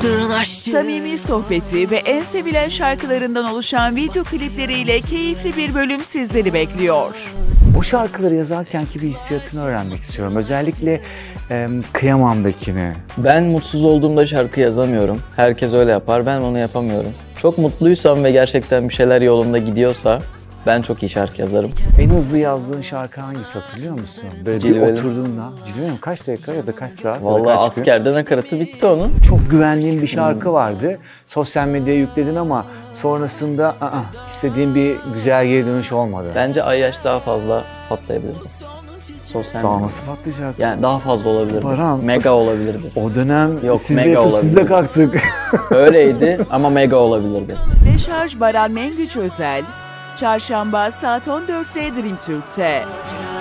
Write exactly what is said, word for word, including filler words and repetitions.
sırrını aştı. Samimi sohbeti ve en sevilen şarkılarından oluşan video klipleriyle keyifli bir bölüm sizleri bekliyor. O şarkıları yazarken ki bir hissiyatını öğrenmek istiyorum. Özellikle e, Kıyamam'dakini. Ben mutsuz olduğumda şarkı yazamıyorum. Herkes öyle yapar, ben onu yapamıyorum. Çok mutluysam ve gerçekten bir şeyler yolunda gidiyorsa ben çok iyi şarkı yazarım. En hızlı yazdığın şarkı hangisi, hatırlıyor musun? Böyle Cilveli. bir oturduğunda, Cilveli mi? Kaç dakika ya da kaç saat? ya da Vallahi kaç gün? askerde nakaratı bitti onun. Çok güvendiğin bir şarkı vardı. Sosyal medyaya yükledin ama sonrasında ı-ı, istediğin bir güzel geri dönüş olmadı. Bence Ayyaş daha fazla patlayabilirdi. Sosyal Daha medya. nasıl patlayacak? Yani daha fazla olabilirdi. Baran. Mega olabilirdi. O dönem Yok, sizle mega yatıp sizle olabilir. kalktık. Öyleydi ama mega olabilirdi. Deşarj Baran Mengüç Özel, Çarşamba saat on dörtte Dream Türk'te.